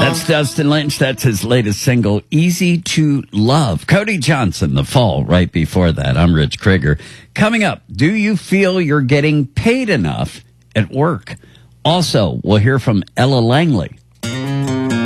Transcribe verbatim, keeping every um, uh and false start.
That's Dustin Lynch. That's his latest single, Easy to Love. Cody Johnson, The Fall, right before that. I'm Rich Krieger. Coming up, do you feel you're getting paid enough at work? Also, we'll hear from Ella Langley.